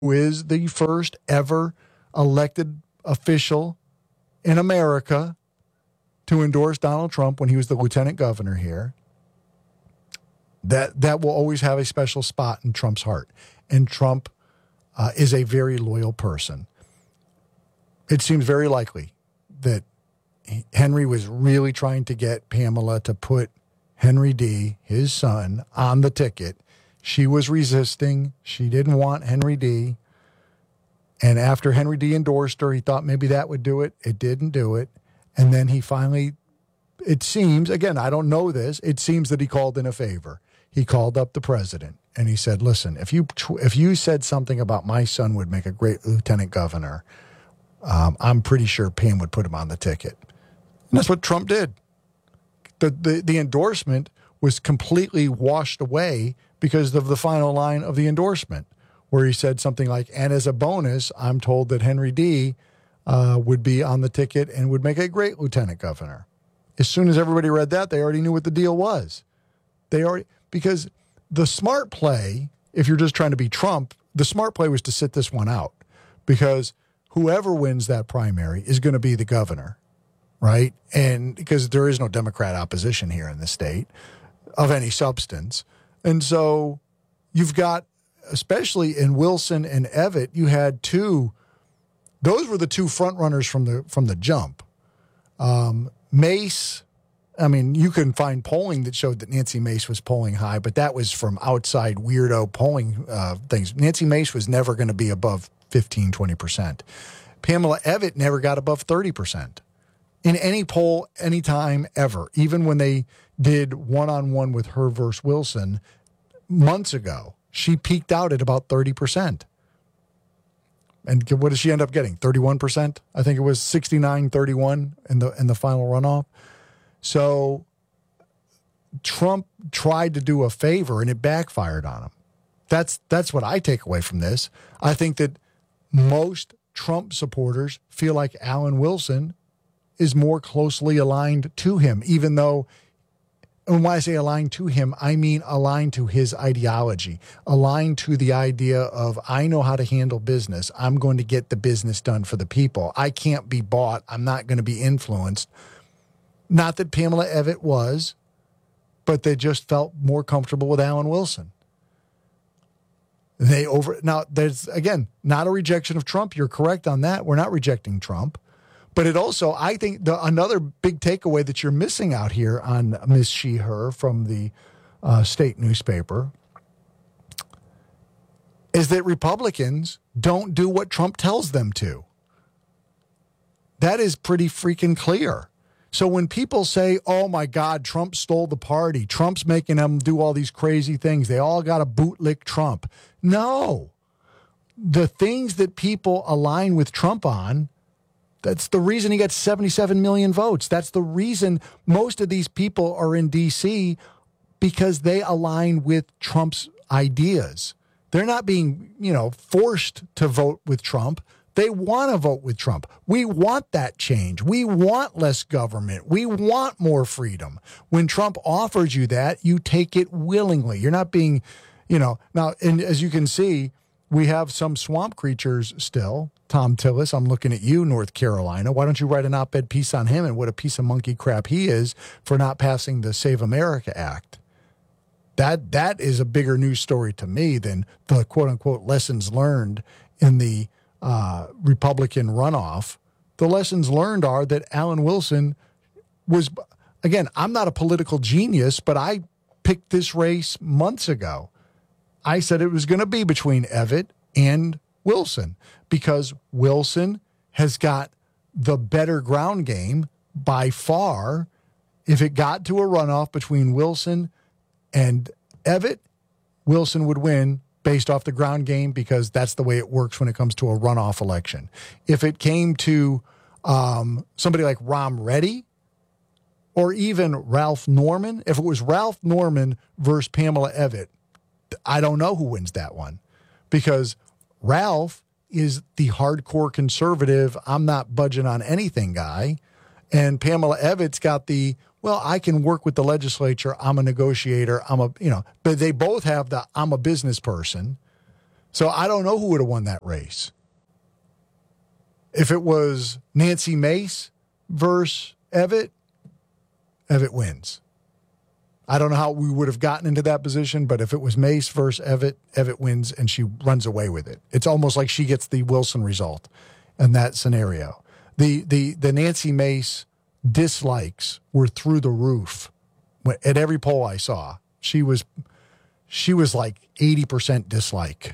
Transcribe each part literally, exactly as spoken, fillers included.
who is the first ever elected official in America to endorse Donald Trump when he was the lieutenant governor here, that that will always have a special spot in Trump's heart. And Trump uh, is a very loyal person. It seems very likely that Henry was really trying to get Pamela to put Henry D., his son, on the ticket. She was resisting. She didn't want Henry D. And after Henry D. endorsed her, he thought maybe that would do it. It didn't do it. And then he finally, it seems, again, I don't know this, it seems that he called in a favor. He called up the president and he said, listen, if you if you said something about my son would make a great lieutenant governor, um, I'm pretty sure Pam would put him on the ticket. And that's what Trump did. The, the, the endorsement was completely washed away because of the final line of the endorsement, where he said something like, and as a bonus, I'm told that Henry D. Uh, would be on the ticket and would make a great lieutenant governor. As soon as everybody read that, they already knew what the deal was. They already, because the smart play, if you're just trying to be Trump, the smart play was to sit this one out, because whoever wins that primary is going to be the governor, right? And because there is no Democrat opposition here in the state of any substance. And so you've got, especially in Wilson and Evett, you had two. Those were the two front runners from the from the jump. Um, Mace, I mean, you can find polling that showed that Nancy Mace was polling high, but that was from outside weirdo polling uh, things. Nancy Mace was never going to be above fifteen, twenty percent. Pamela Evett never got above thirty percent in any poll, anytime, ever, even when they did one-on-one with her versus Wilson months ago. She peaked out at about thirty percent. And what did she end up getting? thirty-one percent? I think it was sixty-nine thirty-one in the in the final runoff. So Trump tried to do a favor and it backfired on him. That's that's what I take away from this. I think that most Trump supporters feel like Alan Wilson is more closely aligned to him, even though, and when I say aligned to him, I mean aligned to his ideology, aligned to the idea of, I know how to handle business. I'm going to get the business done for the people. I can't be bought. I'm not going to be influenced. Not that Pamela Evett was, but they just felt more comfortable with Alan Wilson. They over now, there's, again, not a rejection of Trump. You're correct on that. We're not rejecting Trump. But it also, I think, the, another big takeaway that you're missing out here on Miss She, Her from the uh, state newspaper is that Republicans don't do what Trump tells them to. That is pretty freaking clear. So when people say, oh, my God, Trump stole the party, Trump's making them do all these crazy things, they all got to bootlick Trump. No. The things that people align with Trump on, that's the reason he got seventy-seven million votes. That's the reason most of these people are in D C, because they align with Trump's ideas. They're not being, you know, forced to vote with Trump. They want to vote with Trump. We want that change. We want less government. We want more freedom. When Trump offers you that, you take it willingly. You're not being, you know, now, and as you can see, we have some swamp creatures still. Tom Tillis, I'm looking at you, North Carolina. Why don't you write an op-ed piece on him and what a piece of monkey crap he is for not passing the Save America Act? That that is a bigger news story to me than the quote-unquote lessons learned in the uh, Republican runoff. The lessons learned are that Alan Wilson was, again, I'm not a political genius, but I picked this race months ago. I said it was going to be between Evett and Wilson, because Wilson has got the better ground game by far. If it got to a runoff between Wilson and Evett, Wilson would win based off the ground game, because that's the way it works when it comes to a runoff election. If it came to um, somebody like Rom Reddy or even Ralph Norman, if it was Ralph Norman versus Pamela Evett, I don't know who wins that one, because Ralph is the hardcore conservative, I'm not budging on anything guy. And Pamela Evett's got the, well, I can work with the legislature. I'm a negotiator. I'm a, you know, but they both have the, I'm a business person. So I don't know who would have won that race. If it was Nancy Mace versus Evitt, Evitt wins. I don't know how we would have gotten into that position, but if it was Mace versus Evitt, Evitt wins and she runs away with it. It's almost like she gets the Wilson result in that scenario. The the the Nancy Mace dislikes were through the roof. At every poll I saw, she was she was like eighty percent dislike.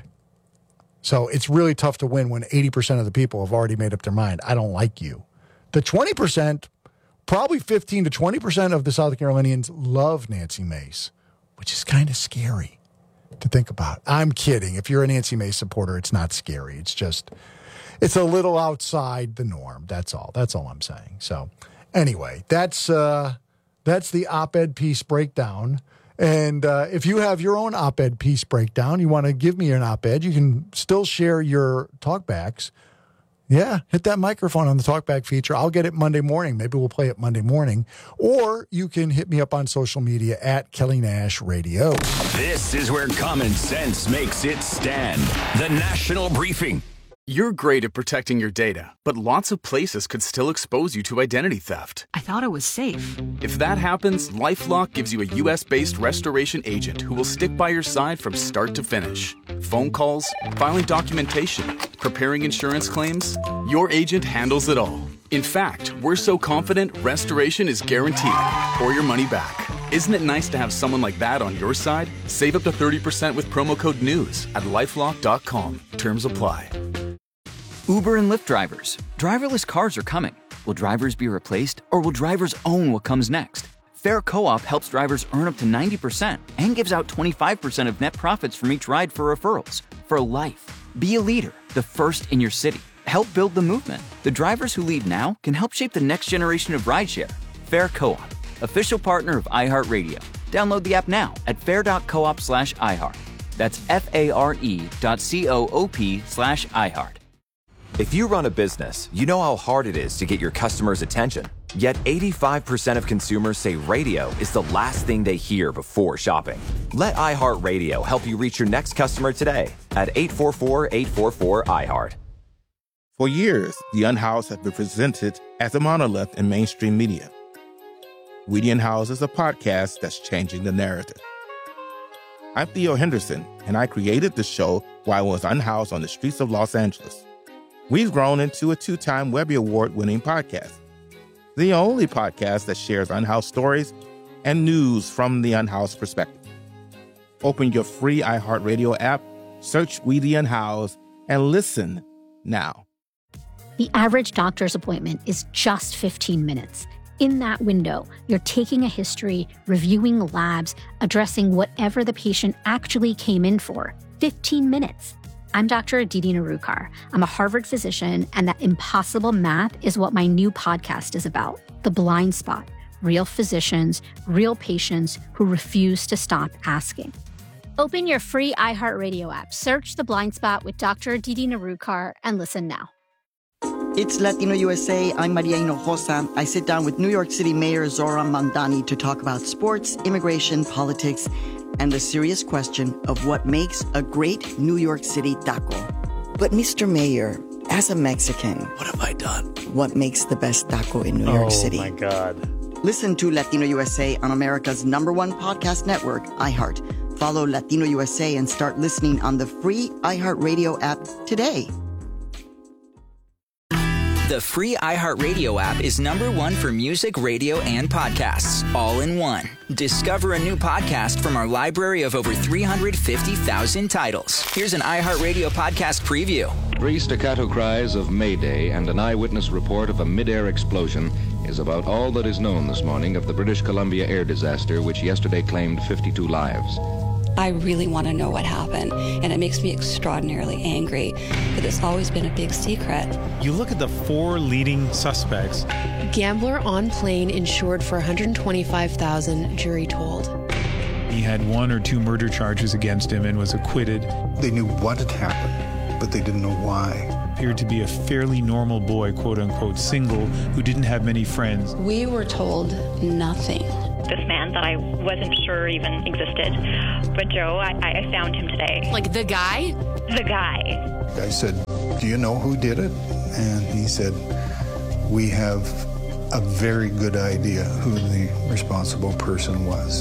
So it's really tough to win when eighty percent of the people have already made up their mind. I don't like you. The twenty percent, probably fifteen to twenty percent of the South Carolinians love Nancy Mace, which is kind of scary to think about. I'm kidding. If you're a Nancy Mace supporter, it's not scary. It's just, it's a little outside the norm. That's all. That's all I'm saying. So anyway, that's, uh, that's the op-ed piece breakdown. And uh, if you have your own op-ed piece breakdown, you want to give me an op-ed, you can still share your talkbacks. Yeah, hit that microphone on the talkback feature. I'll get it Monday morning. Maybe we'll play it Monday morning. Or you can hit me up on social media at Kelly Nash Radio. This is where common sense makes its stand. The National Briefing. You're great at protecting your data, but lots of places could still expose you to identity theft. I thought it was safe. If that happens, LifeLock gives you a U S-based restoration agent who will stick by your side from start to finish. Phone calls, filing documentation, preparing insurance claims, your agent handles it all. In fact, we're so confident restoration is guaranteed or your money back. Isn't it nice to have someone like that on your side? Save up to thirty percent with promo code NEWS at lifelock dot com. Terms apply. Uber and Lyft drivers. Driverless cars are coming. Will drivers be replaced, or will drivers own what comes next? Fair Co-op helps drivers earn up to ninety percent and gives out twenty-five percent of net profits from each ride for referrals. For life. Be a leader, the first in your city. Help build the movement. The drivers who lead now can help shape the next generation of rideshare. Fair Co-op, official partner of iHeartRadio. Download the app now at fair.coop slash iHeart. That's F-A-R-E dot C-O-O-P slash iHeart. If you run a business, you know how hard it is to get your customers' attention. Yet eighty-five percent of consumers say radio is the last thing they hear before shopping. Let iHeartRadio help you reach your next customer today at eight four four, eight four four, iHeart. For years, The Unhoused have been presented as a monolith in mainstream media. We The Unhoused is a podcast that's changing the narrative. I'm Theo Henderson, and I created the show while I was unhoused on the streets of Los Angeles. We've grown into a two-time Webby Award-winning podcast, the only podcast that shares unhoused stories and news from the unhoused perspective. Open your free iHeartRadio app, search We The Unhoused, and listen now. The average doctor's appointment is just fifteen minutes. In that window, you're taking a history, reviewing labs, addressing whatever the patient actually came in for. fifteen minutes. I'm Doctor Aditi Narukar. I'm a Harvard physician, and that impossible math is what my new podcast is about. The Blind Spot. Real physicians, real patients who refuse to stop asking. Open your free iHeartRadio app, search The Blind Spot with Doctor Aditi Narukar, and listen now. It's Latino U S A. I'm Maria Hinojosa. I sit down with New York City Mayor Zoran Mandani to talk about sports, immigration, politics, and the serious question of what makes a great New York City taco. But Mister Mayor, as a Mexican, What have I done? what makes the best taco in New oh, York City? Oh, my God. Listen to Latino U S A on America's number one podcast network, iHeart. Follow Latino U S A and start listening on the free iHeartRadio app today. The free iHeartRadio app is number one for music, radio, and podcasts, all in one. Discover a new podcast from our library of over three hundred fifty thousand titles. Here's an iHeartRadio podcast preview. Three staccato cries of Mayday and an eyewitness report of a mid-air explosion is about all that is known this morning of the British Columbia air disaster, which yesterday claimed fifty-two lives. I really want to know what happened, and it makes me extraordinarily angry that it's always been a big secret. You look at the four leading suspects. Gambler on plane insured for one hundred twenty-five thousand dollars, jury told. He had one or two murder charges against him and was acquitted. They knew what had happened, but they didn't know why. Appeared to be a fairly normal boy, quote unquote, single, who didn't have many friends. We were told nothing. This man that I wasn't sure even existed. But Joe, I, I found him today. Like the guy? the guy. I said, do you know who did it? And he said, we have a very good idea who the responsible person was.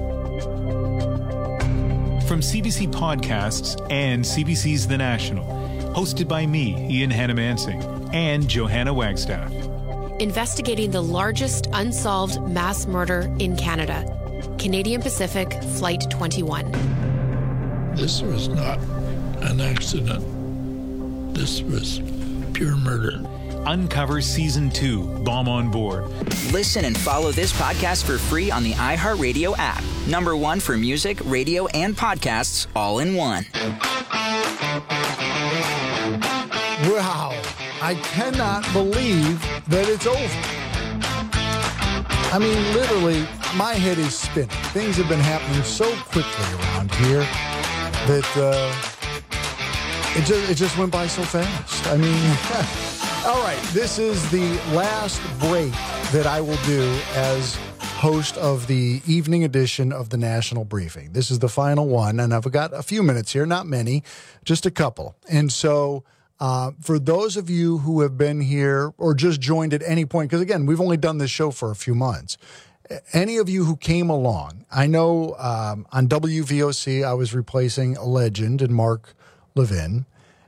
From C B C Podcasts and C B C's The National, hosted by me, Ian Hannah-Mansing, and Johanna Wagstaff. Investigating the largest unsolved mass murder in Canada. Canadian Pacific Flight twenty-one. This was not an accident. This was pure murder. Uncover Season two, Bomb on Board. Listen and follow this podcast for free on the iHeartRadio app. Number one for music, radio, and podcasts all in one. Wow. I cannot believe that it's over. I mean, literally, my head is spinning. Things have been happening so quickly around here that uh, it just it just went by so fast. I mean, all right, this is the last break that I will do as host of the evening edition of the National Briefing. This is the final one, and I've got a few minutes here, not many, just a couple. And so uh, for those of you who have been here or just joined at any point, because again, we've only done this show for a few months, any of you who came along, I know um, on W V O C I was replacing a legend in Mark Levin,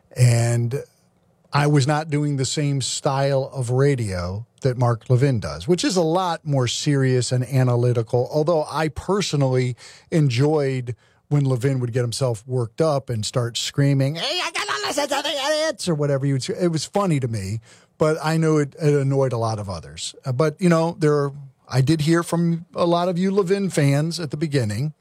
and I was not doing the same style of radio that Mark Levin does, which is a lot more serious and analytical, although I personally enjoyed when Levin would get himself worked up and start screaming, hey, I gotta listen to the edits, or whatever. He would, it was funny to me, but I know it, it annoyed a lot of others. Uh, but, you know, there are, I did hear from a lot of you Levin fans at the beginning,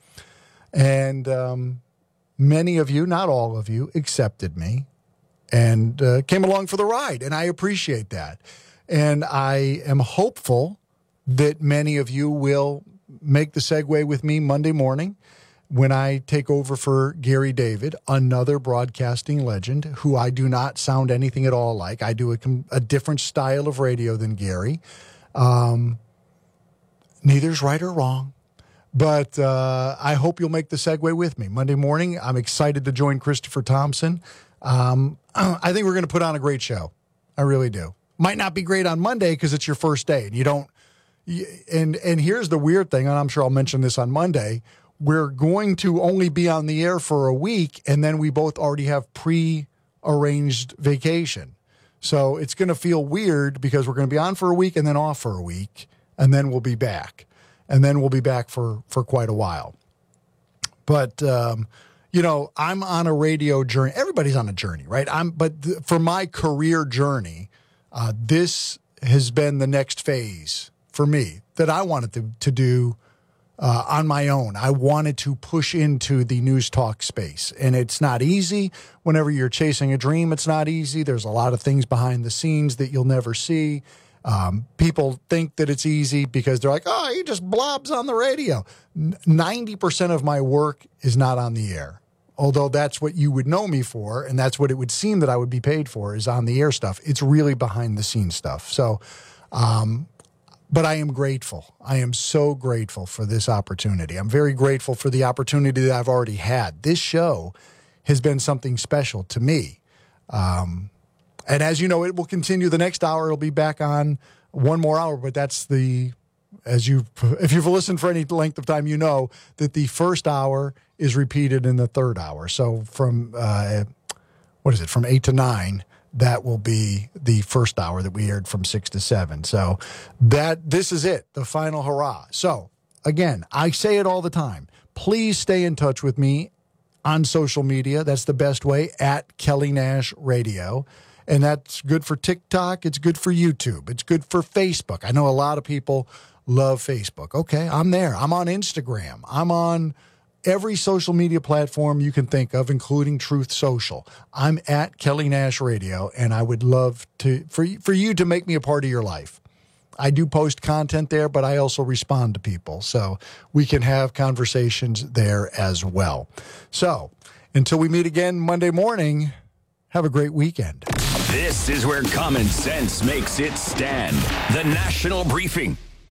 and um, many of you, not all of you, accepted me and uh, came along for the ride, and I appreciate that. And I am hopeful that many of you will make the segue with me Monday morning when I take over for Gary David, another broadcasting legend who I do not sound anything at all like. I do a, a different style of radio than Gary. Um, neither's right or wrong. But uh, I hope you'll make the segue with me Monday morning. I'm excited to join Christopher Thompson. Um, I think we're going to put on a great show. I really do. Might not be great on Monday because it's your first day and you don't. You, and and here's the weird thing, and I'm sure I'll mention this on Monday. We're going to only be on the air for a week, and then we both already have pre-arranged vacation. So it's going to feel weird because we're going to be on for a week and then off for a week, and then we'll be back. And then we'll be back for, for quite a while. But, um, you know, I'm on a radio journey. Everybody's on a journey, right? I'm, but th- for my career journey, uh, this has been the next phase for me that I wanted to, to do uh, on my own. I wanted to push into the news talk space. And it's not easy. Whenever you're chasing a dream, it's not easy. There's a lot of things behind the scenes that you'll never see. Um, people think that it's easy because they're like, oh, he just blobs on the radio. ninety percent of my work is not on the air, although that's what you would know me for, and that's what it would seem that I would be paid for is on the air stuff. It's really behind the scenes stuff. So, um, but I am grateful. I am so grateful for this opportunity. I'm very grateful for the opportunity that I've already had. This show has been something special to me. Um, And as you know, it will continue. The next hour, it'll be back on one more hour. But that's the, as you, if you've listened for any length of time, you know that the first hour is repeated in the third hour. So from, uh, what is it, from eight to nine, that will be the first hour that we aired from six to seven. So that, this is it, the final hurrah. So again, I say it all the time. Please stay in touch with me on social media. That's the best way, at Kelly Nash Radio. And that's good for TikTok. It's good for YouTube. It's good for Facebook. I know a lot of people love Facebook. Okay, I'm there. I'm on Instagram. I'm on every social media platform you can think of, including Truth Social. I'm at Kelly Nash Radio, and I would love to for, for you to make me a part of your life. I do post content there, but I also respond to people. So we can have conversations there as well. So until we meet again Monday morning, have a great weekend. This is where common sense makes its stand. The National Briefing.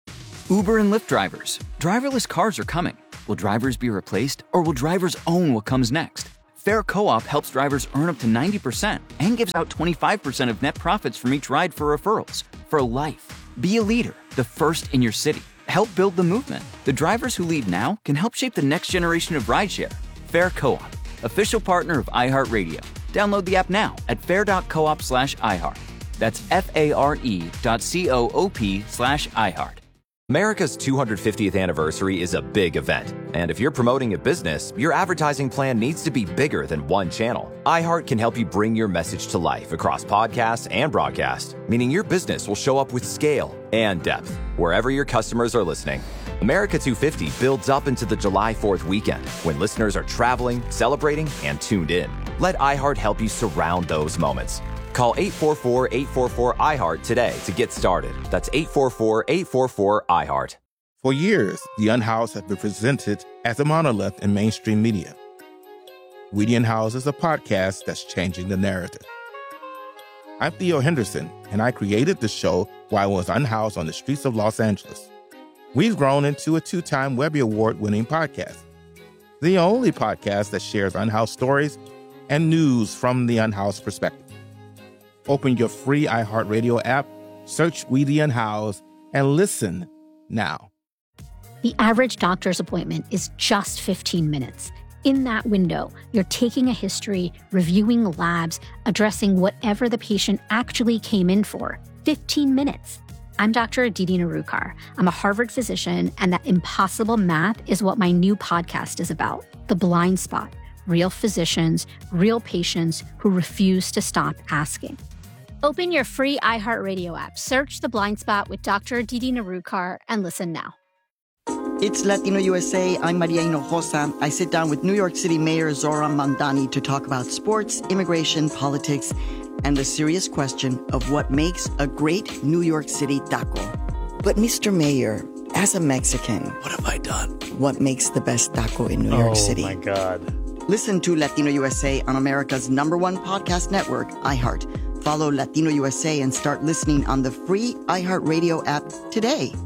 Uber and Lyft drivers. Driverless cars are coming. Will drivers be replaced, or will drivers own what comes next? Fair Co-op helps drivers earn up to ninety percent and gives out twenty-five percent of net profits from each ride for referrals. For life. Be a leader, the first in your city. Help build the movement. The drivers who lead now can help shape the next generation of rideshare. Fair Co-op, official partner of iHeartRadio. Download the app now at fair.coop slash iHeart. That's F-A-R-E dot C-O-O-P slash iHeart. America's two hundred fiftieth anniversary is a big event, and if you're promoting a business, your advertising plan needs to be bigger than one channel. iHeart can help you bring your message to life across podcasts and broadcast, meaning your business will show up with scale and depth wherever your customers are listening. America two fifty builds up into the July fourth weekend when listeners are traveling, celebrating, and tuned in. Let iHeart help you surround those moments. Call eight four four, eight four four, I HEART today to get started. That's eight four four, eight four four, I HEART. For years, the Unhoused have been presented as a monolith in mainstream media. We Unhoused is a podcast that's changing the narrative. I'm Theo Henderson, and I created the show while I was unhoused on the streets of Los Angeles. We've grown into a two-time Webby Award-winning podcast, the only podcast that shares unhoused stories and news from the unhoused perspective. Open your free iHeartRadio app, search We the Unhoused, and listen now. The average doctor's appointment is just fifteen minutes. In that window, you're taking a history, reviewing labs, addressing whatever the patient actually came in for. fifteen minutes. I'm Doctor Aditi Narukar. I'm a Harvard physician, and that impossible math is what my new podcast is about. The Blind Spot. Real physicians, real patients who refuse to stop asking. Open your free iHeartRadio app, search The Blind Spot with Doctor Aditi Narukar, and listen now. It's Latino U S A. I'm Maria Hinojosa. I sit down with New York City Mayor Zohran Mamdani to talk about sports, immigration, politics, and the serious question of what makes a great New York City taco. But Mister Mayor, as a Mexican, what have I done? What makes the best taco in New oh, York City? Oh, my God. Listen to Latino U S A on America's number one podcast network, iHeart. Follow Latino U S A and start listening on the free iHeartRadio app today.